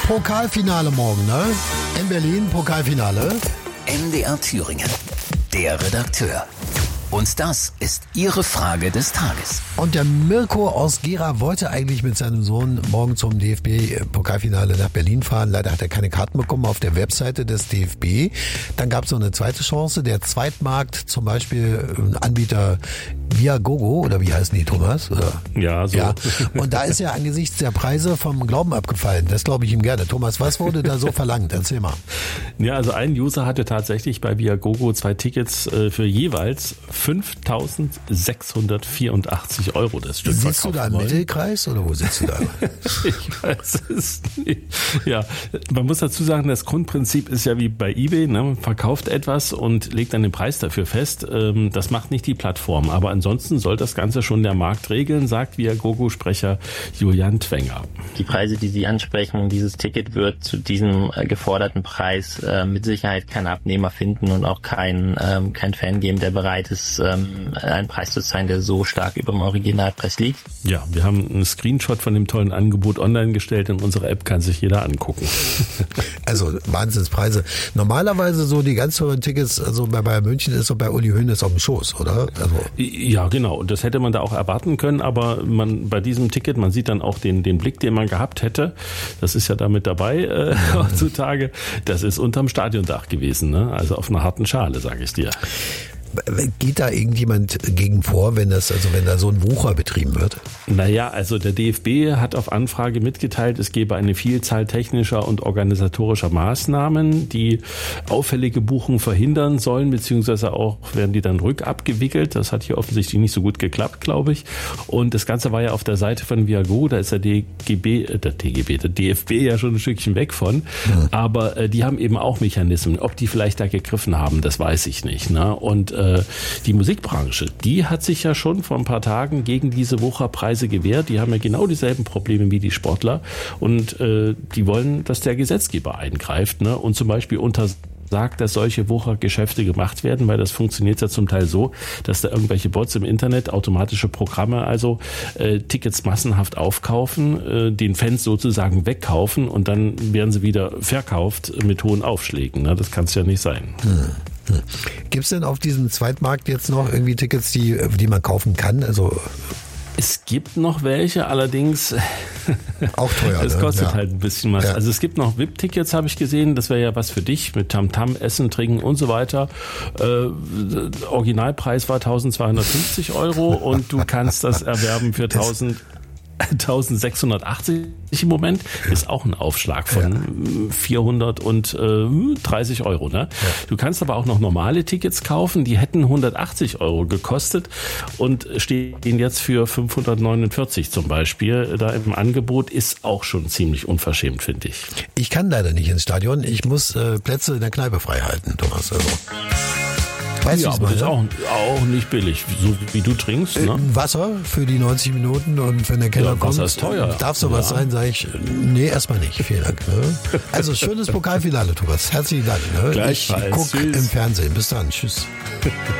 Pokalfinale morgen, ne? In Berlin, Pokalfinale. MDR Thüringen, der Redakteur. Und das ist Ihre Frage des Tages. Und der Mirko aus Gera wollte eigentlich mit seinem Sohn morgen zum DFB-Pokalfinale nach Berlin fahren. Leider hat er keine Karten bekommen auf der Webseite des DFB. Dann gab es noch eine zweite Chance. Der Zweitmarkt, zum Beispiel Anbieter Viagogo, oder wie heißen die, Thomas? Oder? Ja, so. Ja. Und da ist er angesichts der Preise vom Glauben abgefallen. Das glaube ich ihm gerne. Thomas, was wurde da so verlangt? Erzähl mal. Ja, also ein User hatte tatsächlich bei Viagogo 2 Tickets für jeweils 5.684 € das Stück. Sitzt du da im Mittelkreis oder wo sitzt du da? Ich weiß es nicht. Ja, man muss dazu sagen, das Grundprinzip ist ja wie bei eBay, ne? Man verkauft etwas und legt dann den Preis dafür fest. Das macht nicht die Plattform, aber ansonsten soll das Ganze schon der Markt regeln, sagt Viagogo-Sprecher Julian Twenger. Die Preise, die Sie ansprechen, dieses Ticket wird zu diesem geforderten Preis mit Sicherheit kein Abnehmer finden und auch kein Fan geben, der bereit ist, einen Preis zu zahlen, der so stark über dem Originalpreis liegt. Ja, wir haben einen Screenshot von dem tollen Angebot online gestellt. In unserer App kann sich jeder angucken. Also Wahnsinnspreise. Normalerweise so die ganz teuren Tickets, also bei Bayern München ist so bei Uli Hoeneß auf dem Schoß, oder? Also ja, genau. Das hätte man da auch erwarten können, aber bei diesem Ticket, man sieht dann auch den Blick, den man gehabt hätte. Das ist ja da mit dabei heutzutage. Das ist unterm Stadiondach gewesen, ne? Also auf einer harten Schale, sage ich dir. Geht da irgendjemand gegen vor, wenn da so ein Wucher betrieben wird? Naja, also der DFB hat auf Anfrage mitgeteilt, es gebe eine Vielzahl technischer und organisatorischer Maßnahmen, die auffällige Buchungen verhindern sollen, beziehungsweise auch werden die dann rückabgewickelt. Das hat hier offensichtlich nicht so gut geklappt, glaube ich. Und das Ganze war ja auf der Seite von Viagogo, da ist der DFB ja schon ein Stückchen weg von. Ja. Aber die haben eben auch Mechanismen. Ob die vielleicht da gegriffen haben, das weiß ich nicht, ne? Und die Musikbranche, die hat sich ja schon vor ein paar Tagen gegen diese Wucherpreise gewehrt. Die haben ja genau dieselben Probleme wie die Sportler und die wollen, dass der Gesetzgeber eingreift, ne? Und zum Beispiel sagt, dass solche Wuchergeschäfte gemacht werden, weil das funktioniert ja zum Teil so, dass da irgendwelche Bots im Internet, automatische Programme, also Tickets massenhaft aufkaufen, den Fans sozusagen wegkaufen und dann werden sie wieder verkauft mit hohen Aufschlägen. Ne? Das kann es ja nicht sein. Gibt es denn auf diesem Zweitmarkt jetzt noch irgendwie Tickets, die man kaufen kann? Also es gibt noch welche, allerdings auch teuer. Das kostet ja. halt ein bisschen was. Ja. Also es gibt noch VIP-Tickets, habe ich gesehen. Das wäre ja was für dich mit Tamtam, Essen, Trinken und so weiter. Originalpreis war 1.250 € und du kannst das erwerben für 1.680 im Moment, ist auch ein Aufschlag von 430 €. Ne? Ja. Du kannst aber auch noch normale Tickets kaufen, die hätten 180 € gekostet und stehen jetzt für 549 zum Beispiel. Da im Angebot ist auch schon ziemlich unverschämt, finde ich. Ich kann leider nicht ins Stadion. Ich muss Plätze in der Kneipe frei halten, Thomas. Also. Weißt ja, aber das ist auch nicht billig, so wie du trinkst. Ne? Wasser für die 90 Minuten und wenn der Keller kommt, Wasser ist teuer. Darf sowas sein, sage ich, nee, erstmal nicht. Vielen Dank. Ne? Also schönes Pokalfinale, Thomas. Herzlichen Dank. Ne? Ich gucke im Fernsehen. Bis dann. Tschüss.